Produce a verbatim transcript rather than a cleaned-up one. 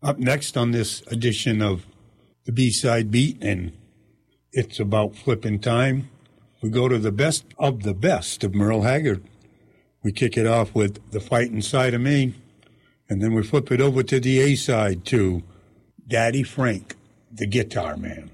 Up next on this edition of the B-Side Beat, and it's about flipping time, we go to the best of the best of Merle Haggard. We kick it off with The Fight Inside of Me, and then we flip it over to the A-side to Daddy Frank, the Guitar Man.